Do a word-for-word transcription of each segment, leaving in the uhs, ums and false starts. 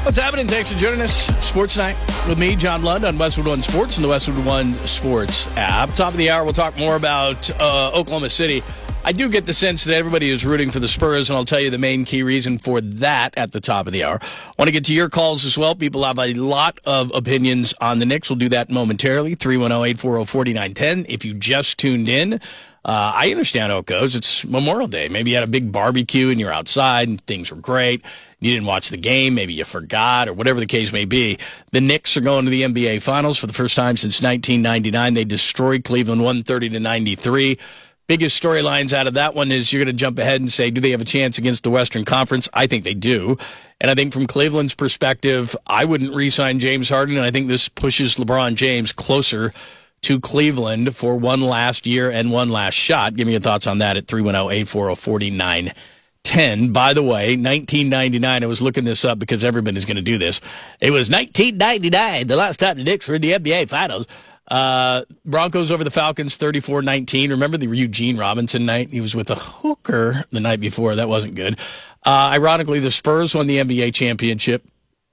What's happening? Thanks for joining us. Sports Night with me, John Lund, on Westwood One Sports and the Westwood One Sports app. Top of the hour, we'll talk more about uh, Oklahoma City. I do get the sense that everybody is rooting for the Spurs, and I'll tell you the main key reason for that at the top of the hour. I want to get to your calls as well. People have a lot of opinions on the Knicks. We'll do that momentarily. three one zero, eight four zero, four nine one zero. If you just tuned in, Uh, I understand how it goes. It's Memorial Day. Maybe you had a big barbecue and you're outside and things were great. You didn't watch the game. Maybe you forgot or whatever the case may be. The Knicks are going to the N B A Finals for the first time since nineteen ninety-nine. They destroyed Cleveland one thirty to ninety-three. Biggest storylines out of that one is you're going to jump ahead and say, do they have a chance against the Western Conference? I think they do. And I think from Cleveland's perspective, I wouldn't re-sign James Harden, and I think this pushes LeBron James closer to Cleveland for one last year and one last shot. Give me your thoughts on that at three one zero, eight four zero, four nine one zero. By the way, nineteen ninety-nine, I was looking this up because everybody's going to do this. It was nineteen ninety-nine, the last time the Knicks were in the N B A Finals. Uh, Broncos over the Falcons, thirty-four nineteen. Remember the Eugene Robinson night? He was with a hooker the night before. That wasn't good. Uh, ironically, the Spurs won the N B A championship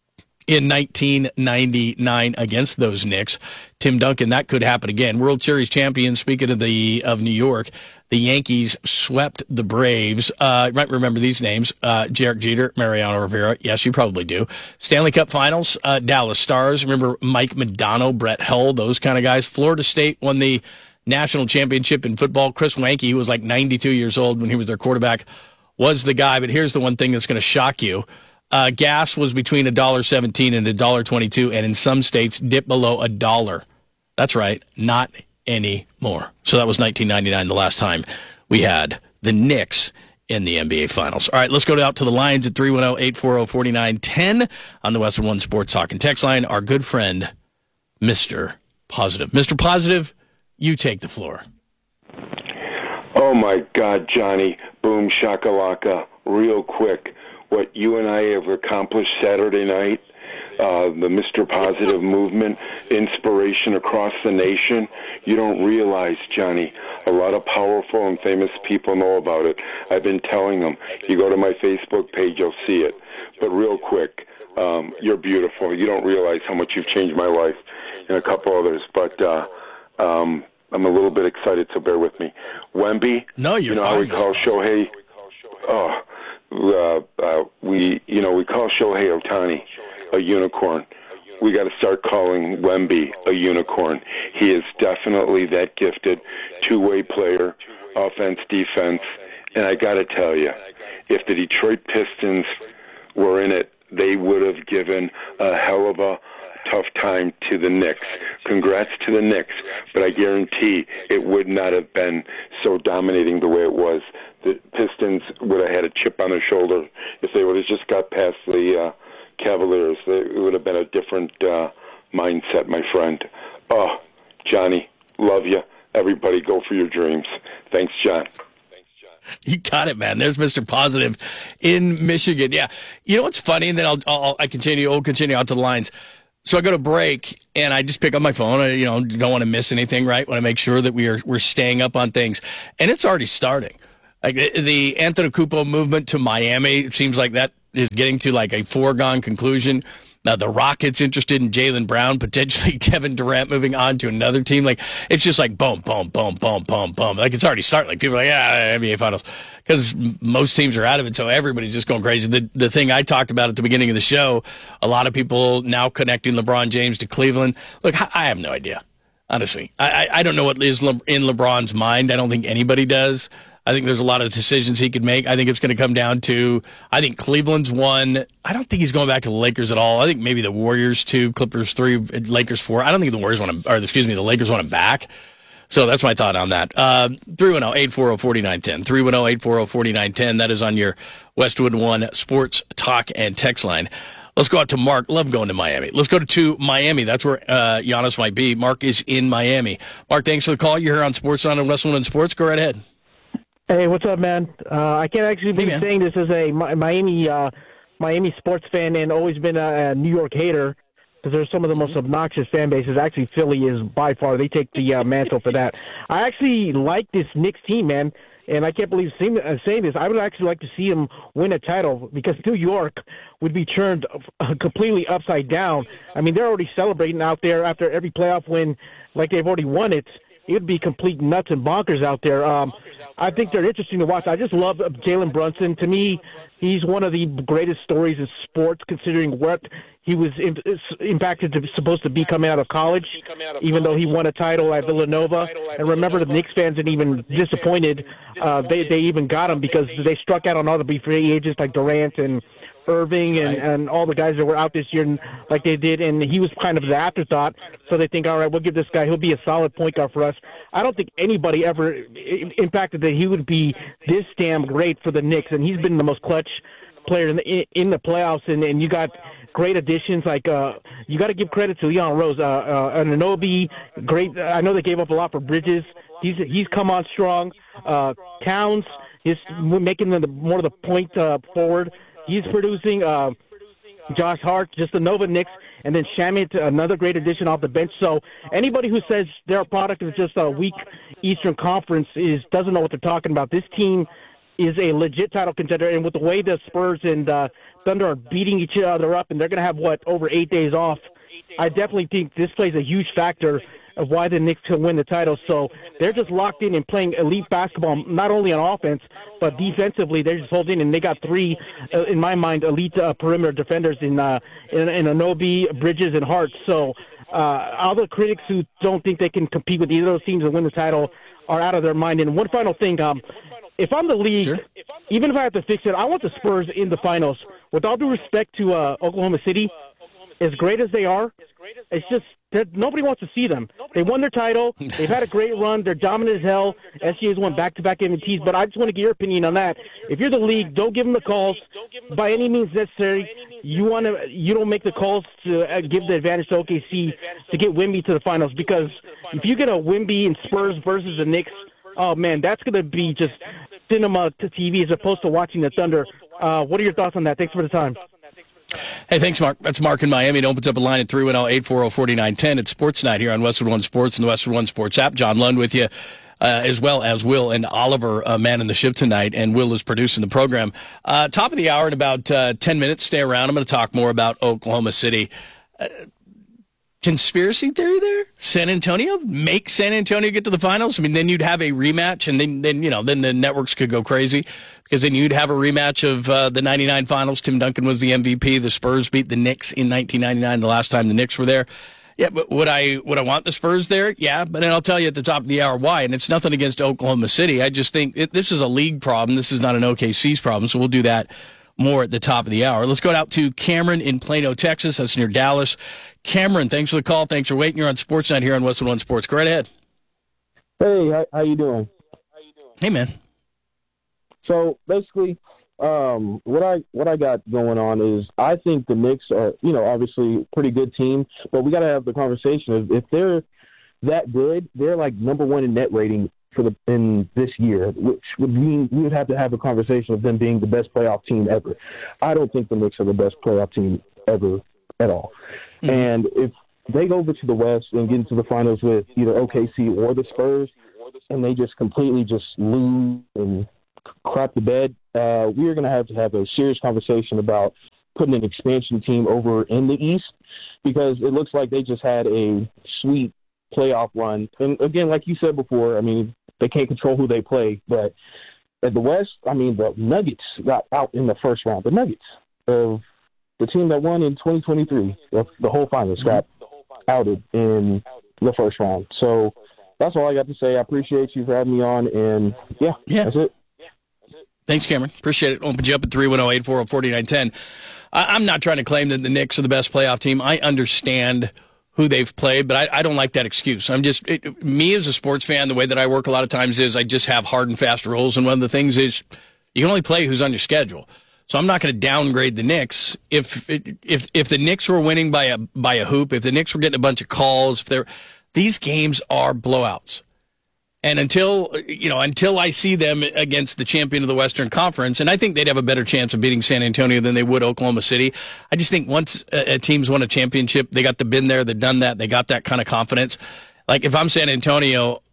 in nineteen ninety-nine against those Knicks. Tim Duncan, that could happen again. World Series champions, speaking of the of New York, the Yankees swept the Braves. Uh, you might remember these names. Uh, Derek Jeter, Mariano Rivera. Yes, you probably do. Stanley Cup Finals, uh, Dallas Stars. Remember Mike Modano, Brett Hull, those kind of guys. Florida State won the national championship in football. Chris Wanke, who was like ninety-two years old when he was their quarterback, was the guy. But here's the one thing that's going to shock you. Uh, gas was between one dollar seventeen and one dollar twenty-two, and in some states dipped below a dollar. That's right, not anymore. So that was nineteen ninety-nine, the last time we had the Knicks in the N B A Finals. All right, let's go out to the lines at three one zero, eight four zero, four nine one zero on the Westwood One Sports Talk and Text line. Our good friend, Mister Positive. Mister Positive, you take the floor. Oh, my God, Johnny. Boom, shakalaka. Real quick. What you and I have accomplished Saturday night, uh, the Mister Positive movement, inspiration across the nation, you don't realize, Johnny, a lot of powerful and famous people know about it. I've been telling them. You go to my Facebook page, you'll see it. But real quick, um, you're beautiful. You don't realize how much you've changed my life and a couple others. But uh, um, I'm a little bit excited, so bear with me. Wemby, no, you're you know fine. how we call Shohei? Oh, Uh, uh, we, you know, we call Shohei Ohtani a unicorn. We got to start calling Wemby a unicorn. He is definitely that gifted two-way player, offense, defense. And I got to tell you, if the Detroit Pistons were in it, they would have given a hell of a tough time to the Knicks. Congrats to the Knicks, but I guarantee it would not have been so dominating the way it was. The Pistons would have had a chip on their shoulder if they would have just got past the uh, Cavaliers. It would have been a different uh, mindset, my friend. Oh, Johnny, love you. Everybody go for your dreams. Thanks, John. You got it, man. There's Mister Positive in Michigan. Yeah. You know what's funny? And then I'll, I'll I continue, I'll continue out to the lines. So I go to break, and I just pick up my phone. I, you know, don't want to miss anything, right? Want to make sure that we are we're staying up on things. And it's already starting. Like the Antetokounmpo movement to Miami, it seems like that is getting to like a foregone conclusion. Now the Rockets interested in Jaylen Brown, potentially Kevin Durant moving on to another team. Like it's just like boom, boom, boom, boom, boom, boom. Like it's already starting. Like people are like, yeah, N B A Finals, because most teams are out of it, so everybody's just going crazy. The the thing I talked about at the beginning of the show, a lot of people now connecting LeBron James to Cleveland. Look, I have no idea, honestly. I I, I don't know what is Le- in LeBron's mind. I don't think anybody does. I think there's a lot of decisions he could make. I think it's going to come down to, I think Cleveland's one. I don't think he's going back to the Lakers at all. I think maybe the Warriors two, Clippers three, Lakers four. I don't think the Warriors want him, or excuse me, the Lakers want him back. So that's my thought on that. Uh, three one zero, eight four zero, four nine one zero. three one zero, eight four zero, four nine one zero. That is on your Westwood One Sports Talk and Text line. Let's go out to Mark. Love going to Miami. Let's go to, to Miami. That's where uh, Giannis might be. Mark is in Miami. Mark, thanks for the call. You're here on Sports on and Westwood One Sports. Go right ahead. Hey, what's up, man? Uh, I can't actually be hey, saying this as a Miami uh, Miami sports fan and always been a, a New York hater, because they're some of the most obnoxious fan bases. Actually, Philly is by far. They take the uh, mantle for that. I actually like this Knicks team, man. And I can't believe saying, uh, saying this. I would actually like to see him win a title because New York would be turned uh, completely upside down. I mean, they're already celebrating out there after every playoff win like they've already won it. It would be complete nuts and bonkers out there. Um, I think they're interesting to watch. I just love Jalen Brunson. To me, he's one of the greatest stories in sports, considering what he was in, impacted to supposed to be coming out of college, even though he won a title at Villanova. And remember, the Knicks fans and even disappointed. Uh, they they even got him because they struck out on all the free agents like Durant and Irving and, and all the guys that were out this year and, like they did, and he was kind of the afterthought. So they think, all right, we'll give this guy, he'll be a solid point guard for us. I don't think anybody ever impacted that he would be this damn great for the Knicks, and he's been the most clutch player in the, in the playoffs, and, and you got great additions. Like uh, you got to give credit to Leon Rose, uh, uh, Anunoby, great. I know they gave up a lot for Bridges. He's he's come on strong. Uh, Towns is making the more of the point uh, forward. He's producing. Uh, Josh Hart, just the Nova Knicks, and then Shamet, another great addition off the bench. So anybody who says they're a product of just a weak Eastern Conference is doesn't know what they're talking about. This team is a legit title contender, and with the way the Spurs and uh, Thunder are beating each other up, and they're going to have, what, over eight days off, I definitely think this plays a huge factor of why the Knicks can win the title. So they're just locked in and playing elite basketball, not only on offense, but defensively. They're just holding, and they got three, uh, in my mind, elite uh, perimeter defenders in, uh, in, in Anunoby, Bridges, and Hart. So uh, all the critics who don't think they can compete with either of those teams and win the title are out of their mind. And one final thing, um, if I'm the league, sure. even if I have to fix it, I want the Spurs in the finals. With all due respect to uh, Oklahoma City, as great as they are, it's just nobody wants to see them. They won their title. They've had a great run. They're dominant as hell. S G A's won back-to-back M V Ps, but I just want to get your opinion on that. If you're the league, don't give them the calls by any means necessary. You want to, you don't make the calls to uh, give the advantage to O K C to get Wemby to the finals, because if you get a Wemby and Spurs versus the Knicks, oh man, that's going to be just cinema to T V as opposed to watching the Thunder. Uh, what are your thoughts on that? Thanks for the time. Hey, thanks, Mark. That's Mark in Miami. It opens up a line at three one zero, eight four zero, four nine one zero. It's Sports Night here on Westwood One Sports and the Westwood One Sports app. John Lund with you, uh, as well as Will and Oliver, uh, man in the ship tonight, and Will is producing the program. Uh, top of the hour in about uh, ten minutes. Stay around. I'm going to talk more about Oklahoma City. Uh, conspiracy theory there? San Antonio? Make San Antonio get to the finals? I mean, then you'd have a rematch, and then, then you know, then the networks could go crazy. Because then you'd have a rematch of uh, the ninety-nine finals. Tim Duncan was the M V P. The Spurs beat the Knicks in nineteen ninety-nine, the last time the Knicks were there. Yeah, but would I would I want the Spurs there? Yeah, but then I'll tell you at the top of the hour why. And it's nothing against Oklahoma City. I just think it, this is a league problem. This is not an O K C's problem. So we'll do that more at the top of the hour. Let's go out to Cameron in Plano, Texas. That's near Dallas. Cameron, thanks for the call. Thanks for waiting. You're on Sports Night here on Westwood One Sports. Go right ahead. Hey, how, how you doing? Hey, man. So basically, um, what I what I got going on is I think the Knicks are, you know, obviously a pretty good team, but we got to have the conversation of if they're that good, they're like number one in net rating for the in this year, which would mean we would have to have a conversation of them being the best playoff team ever. I don't think the Knicks are the best playoff team ever at all. Mm-hmm. And if they go over to the West and get into the finals with either O K C or the Spurs, and they just completely just lose and crap the bed, uh, we are going to have to have a serious conversation about putting an expansion team over in the East, because it looks like they just had a sweet playoff run. And again, like you said before, I mean, they can't control who they play, but at the West, I mean, the Nuggets got out in the first round. The Nuggets of the team that won in twenty twenty-three, the, the whole finals got outed in the first round. So that's all I got to say. I appreciate you for having me on, and yeah, yeah. that's it. Thanks, Cameron. Appreciate it. Open you up at three one zero, eight four zero, four nine one zero. I'm not trying to claim that the Knicks are the best playoff team. I understand who they've played, but I, I don't like that excuse. I'm just, it, me as a sports fan, the way that I work a lot of times is I just have hard and fast rules, and one of the things is you can only play who's on your schedule. So I'm not going to downgrade the Knicks. If if if the Knicks were winning by a by a hoop, if the Knicks were getting a bunch of calls, if they're these games are blowouts. And until, you know, until I see them against the champion of the Western Conference, and I think they'd have a better chance of beating San Antonio than they would Oklahoma City. I just think once a, a team's won a championship, they got the been there, they've done that, they got that kind of confidence. Like, if I'm San Antonio,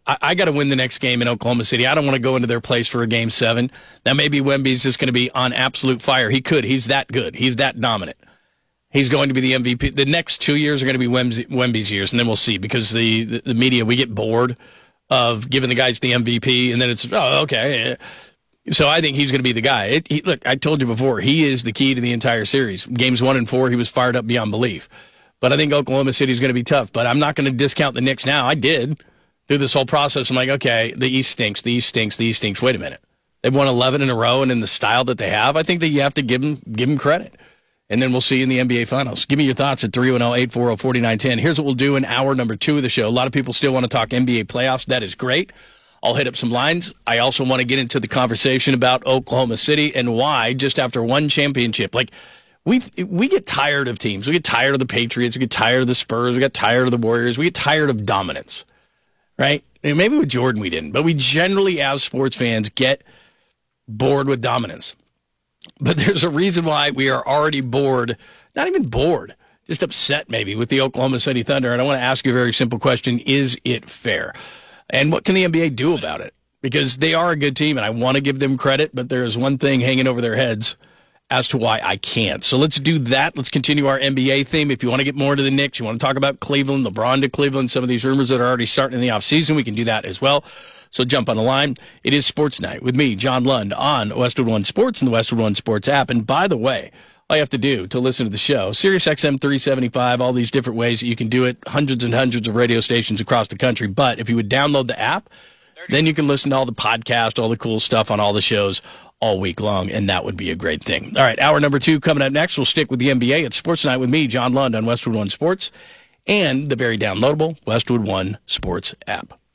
I, I got to win the next game in Oklahoma City. I don't want to go into their place for a game seven. Now, maybe Wemby's just going to be on absolute fire. He could. He's that good. He's that dominant. He's going to be the M V P. The next two years are going to be Wemby, Wemby's years, and then we'll see, because the, the, the media, we get bored of giving the guys the M V P, and then it's, oh, okay. So I think he's going to be the guy. It, he, look, I told you before, he is the key to the entire series. Games one and four, he was fired up beyond belief. But I think Oklahoma City is going to be tough. But I'm not going to discount the Knicks now. I did through this whole process. I'm like, okay, the East stinks, the East stinks, the East stinks. Wait a minute. They've won eleven in a row, and in the style that they have, I think that you have to give them, give them credit. And then we'll see you in the N B A Finals. Give me your thoughts at three one zero, eight four zero, four nine one zero. Here's what we'll do in hour number two of the show. A lot of people still want to talk N B A playoffs. That is great. I'll hit up some lines. I also want to get into the conversation about Oklahoma City and why, just after one championship, like we we get tired of teams. We get tired of the Patriots. We get tired of the Spurs. We get tired of the Warriors. We get tired of dominance, right? And maybe with Jordan we didn't, but we generally, as sports fans, get bored with dominance. But there's a reason why we are already bored, not even bored, just upset maybe with the Oklahoma City Thunder. And I want to ask you a very simple question. Is it fair? And what can the N B A do about it? Because they are a good team, and I want to give them credit, but there is one thing hanging over their heads as to why I can't. So let's do that. Let's continue our N B A theme. If you want to get more into the Knicks, you want to talk about Cleveland, LeBron to Cleveland, some of these rumors that are already starting in the offseason, we can do that as well. So jump on the line. It is Sports Night with me, John Lund, on Westwood One Sports and the Westwood One Sports app. And by the way, all you have to do to listen to the show, Sirius X M three seventy-five, all these different ways that you can do it, hundreds and hundreds of radio stations across the country. But if you would download the app, then you can listen to all the podcasts, all the cool stuff on all the shows all week long, and that would be a great thing. All right, hour number two coming up next. We'll stick with the N B A. It's Sports Night with me, John Lund, on Westwood One Sports, and the very downloadable Westwood One Sports app.